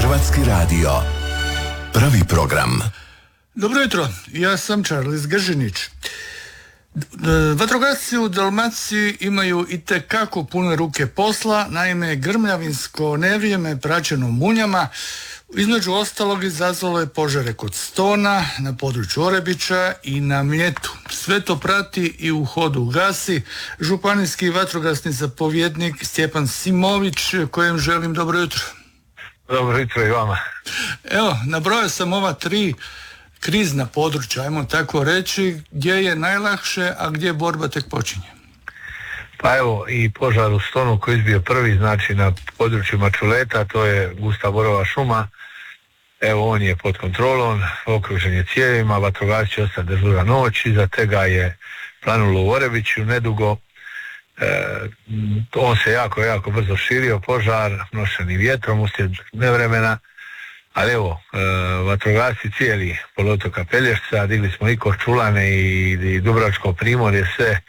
Hrvatski radio. Prvi program. Dobro jutro, ja sam Charles Gržinić. Vatrogasci u Dalmaciji imaju itekako pune ruke posla, naime grmljavinsko nevrijeme praćeno munjama između ostalog izazvalo je požare kod Stona, na području Orebića i na Mljetu. Sve to prati i u hodu gasi županijski vatrogasni zapovjednik Stjepan Simović, kojem želim dobro jutro. Dobro jutro i vama. Evo, nabrojao sam ova 3 krizna područja, ajmo tako reći, gdje je najlakše, a gdje borba tek počinje. Pa evo, i požar u Stonu koji je izbio prvi, znači na području Mačuleta, to je gusta borova šuma. Evo, on je pod kontrolom, okružen je cijevima, vatrogasci će ostati dežura noć, iza tega je planulo u Orebiću nedugo. On se jako brzo širio, požar, nošeni vjetrom uslijed nevremena. Ali evo, vatrogasci cijeli poluotoka Pelješca, digli smo i Korčulane i Dubrovačko primorje, sve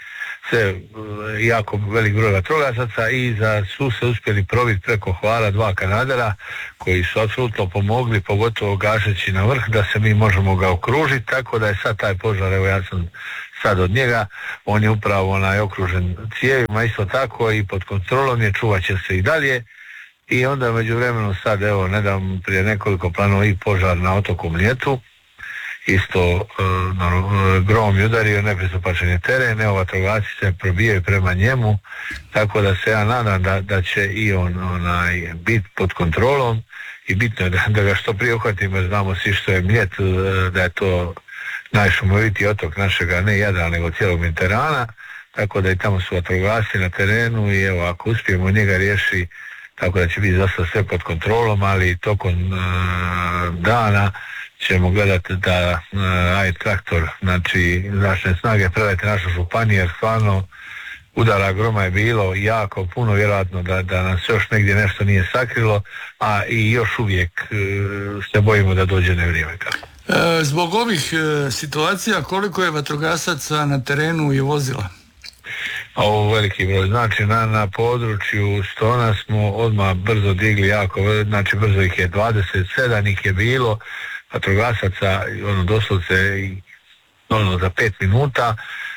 jako velik broj vatrogasaca i su se uspjeli probiti preko Hvara 2 kanadera koji su apsolutno pomogli, pogotovo gašeći na vrh, da se mi možemo ga okružiti, tako da je sad taj požar, evo ja sam sad od njega, on je upravo okružen cijevima, isto tako i pod kontrolom je, čuvat će se i dalje. I onda međuvremeno sad, evo, nedavno prije nekoliko planova i požar na otoku Mljetu, isto grom je udario, nepristupačan je teren, evo, vatrogasci se probijaju prema njemu, tako da se ja nadam da će i on biti pod kontrolom i bitno je da ga što prije uhvatimo, jer znamo svi što je Mljet, da je to najšumovitiji otok našega, ne Jadrana, nego cijelog Mediterana, tako da i tamo su vatrogasci na terenu i evo, ako uspijemo njega riješiti, tako da će biti zaista sve pod kontrolom, ali tokom dana ćemo gledati da traktor, znači zračne snage predajte našu županiju, jer stvarno udara groma je bilo jako puno, vjerojatno da nam se još negdje nešto nije sakrilo, a i još uvijek se bojimo da dođe nevrijeme. Zbog ovih situacija koliko je vatrogasaca na terenu i vozila? Ovo veliki broj, znači na području Stona smo odmah brzo digli znači brzo ih je 27 ih je bilo, vatrogasaca, doslovce za 5 minuta.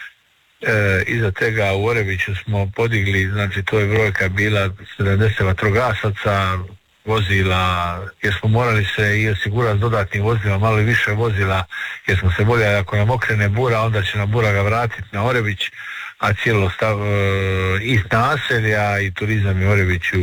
Iza tega u Orebiću smo podigli, znači to je brojka bila 70 vatrogasaca, vozila, jer smo morali se i osigurati dodatnim vozilima, malo i više vozila, jer smo se boljeli ako nam okrene bura, onda će nam bura ga vratiti na Orebić, a cijelo i naselja i turizam i Orebiću,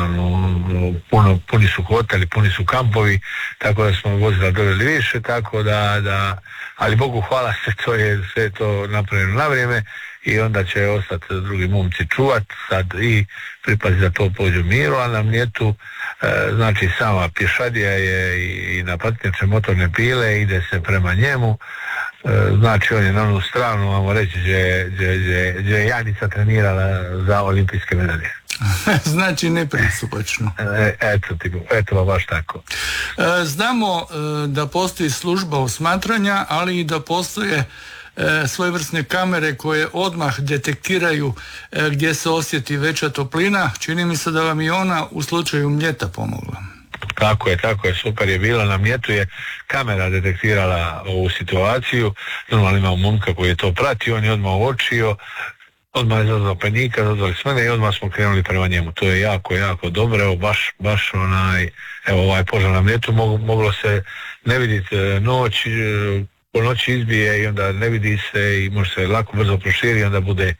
puni su hoteli, puni su kampovi, tako da smo vozila doveli više, tako da ali Bogu hvala se, sve je to napravljeno na vrijeme i onda će ostati drugi momci čuvat sad i pripaziti da to pođe u miru, a na Mljetu znači sama pješadija je i na patnjače motorne pile, ide se prema njemu. Znači on je na onu stranu, vamo reći, gdje je Janica trenirala za olimpijske medalje. Znači nepristupačno. Eto baš tako. Znamo da postoji služba osmatranja, ali i da postoje svojevrsne kamere koje odmah detektiraju gdje se osjeti veća toplina. Čini mi se da vam i ona u slučaju Mljeta pomogla. Tako je, super je bila. Na Mljetu je kamera detektirala ovu situaciju, normalno imamo momka koji je to pratio, on je odmah uočio, odmah je zazvao panika, zazvali smo i odmah smo krenuli prema njemu. To je jako dobro, evo baš ovaj požar na Mljetu moglo se ne vidjeti noć, po noći izbije i onda ne vidi se i može se lako brzo proširi, onda bude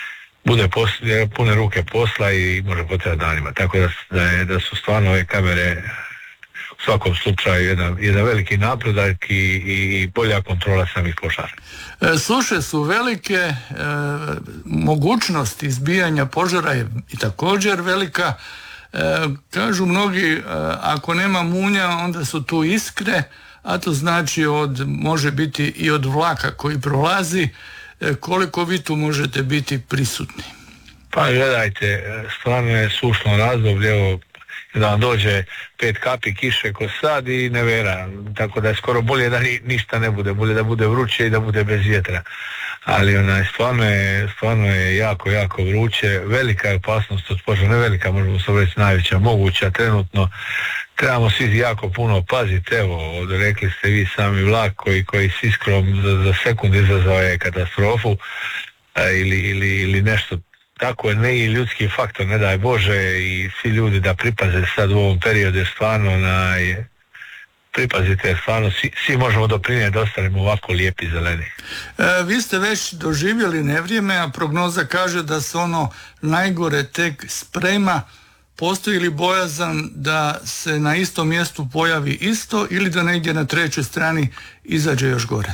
pune ruke posla i može potrebati danima. Tako da su stvarno ove kamere u svakom slučaju jedan veliki napredak i bolja kontrola samih požara. Suše su velike, mogućnost izbijanja požara je i također velika. Kažu mnogi, ako nema munja onda su tu iskre, a to znači može biti i od vlaka koji prolazi. Koliko vi tu možete biti prisutni? Pa gledajte, stvarno je sušno razdoblje, evo, da vam dođe 5 kapi kiše ko sad i nevera, tako da je skoro bolje da ništa ne bude, bolje da bude vruće i da bude bez vjetra. Ali stvarno je jako vruće, velika je opasnost od požara, ne velika, možemo se reći najveća moguća trenutno, trebamo svi jako puno paziti. Evo, rekli ste vi sami vlak koji s iskrom za sekund izazvao je katastrofu ili nešto tako, ne i ljudski faktor, ne daj Bože, i svi ljudi da pripaze sad u ovom periodu, stvarno pripazite, stvarno svi možemo doprinijeti da ostanemo ovako lijepi zeleni. Vi ste već doživjeli nevrijeme, a prognoza kaže da se ono najgore tek sprema. Postoji li bojazan da se na istom mjestu pojavi isto ili da negdje na trećoj strani izađe još gore?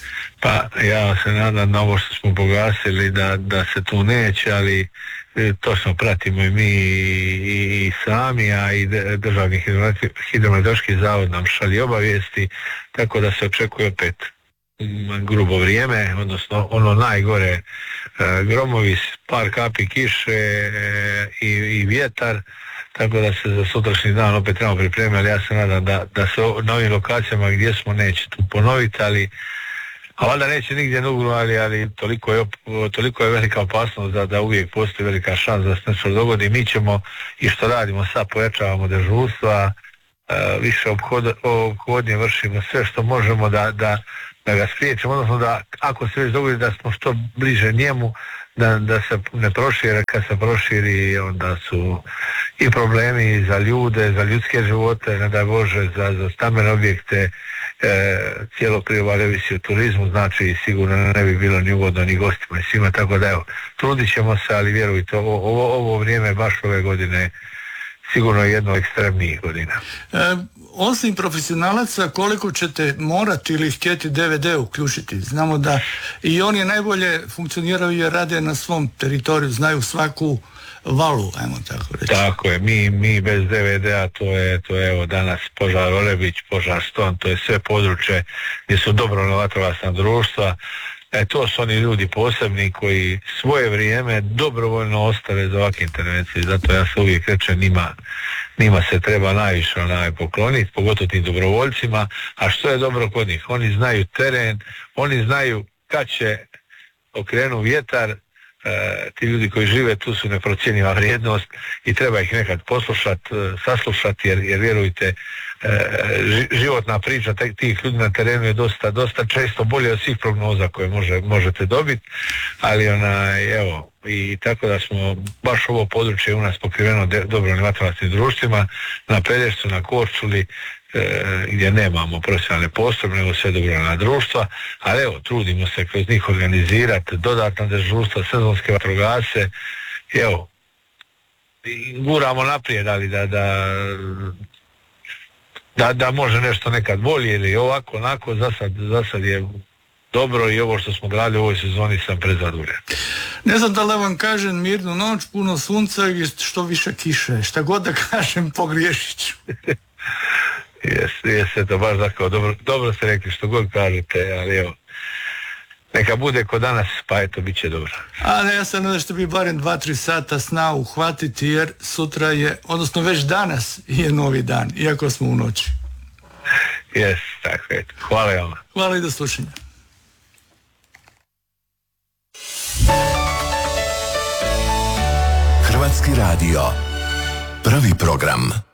Pa ja se nadam na ovo što smo pogasili da se tu neće, ali točno pratimo i mi i sami, a i Državni hidrometeorološki zavod nam šalje obavijesti, tako da se očekuje opet grubo vrijeme, odnosno ono najgore, gromovi, par kapi kiše i vjetar, tako da se za sutrašnji dan opet trebamo pripremiti, ali ja se nadam da se na ovim lokacijama gdje smo neće tu ponoviti, a valjda neće nigdje nuglu, ali toliko je velika opasnost da uvijek postoji velika šansa da se nešto dogodi. Mi ćemo, i što radimo sad, pojačavamo dežurstva, više ophodnje vršimo sve što možemo da ga spriječimo, odnosno da ako se već dogodi da smo što bliže njemu, da se ne proširi. Kad se proširi, onda su i problemi za ljude, za ljudske živote, ne daj Bože, za stambene objekte. Cijelo priobalje ovisi o turizmu, znači sigurno ne bi bilo ni ugodno ni gostima i svima, tako da evo, trudit ćemo se, ali vjerujte, ovo vrijeme baš ove godine sigurno je jedno od ekstremnijih godina. Osim profesionalaca, koliko ćete morati ili htjeti DVD uključiti? Znamo da i oni najbolje funkcioniraju jer rade na svom teritoriju, znaju svaku valu, ajmo tako reći. Tako je, mi bez DVD-a, to je evo danas požar Orebić, požar Ston, to je sve područje gdje su dobrovoljna vatrogasna društva. To su oni ljudi posebni koji svoje vrijeme dobrovoljno ostave za ovakve intervencije, zato ja se uvijek rečem, njima se treba najviše pokloniti, pogotovo tim dobrovoljcima. A što je dobro kod njih? Oni znaju teren, oni znaju kad će okrenu vjetar, ti ljudi koji žive tu su neprocjenjiva vrijednost i treba ih nekad poslušati, saslušati, jer vjerujte, životna priča tih ljudi na terenu je dosta često bolje od svih prognoza koje možete dobiti, ali evo, i tako da smo baš ovo područje u nas pokriveno dobrovoljnim vatrogasnim društvima, na Pelješcu, na Korčuli, gdje nemamo profesionalne postrojbe, nego sve dobrovoljna društva, ali evo, trudimo se kroz njih organizirati dodatna dežurstva, sezonske vatrogasce, evo, guramo naprijed, ali da može nešto nekad bolje ili ovako, onako, za sad je dobro i ovo što smo gradili u ovoj sezoni sam prezadovoljan. Ne znam da li vam kažem mirnu noć, puno sunca i što više kiše, šta god da kažem pogriješit ću. Jeste to baš tako, dobro ste rekli što god kažete, ali evo, neka bude ko danas, pa eto, bit će dobro. Ali ja se nadam da ćete bi barem 2-3 sata sna uhvatiti, jer sutra je, odnosno već danas je novi dan, iako smo u noći. Tako, eto. Hvala vam. Hvala i do slušanja. Hrvatski radio, prvi program.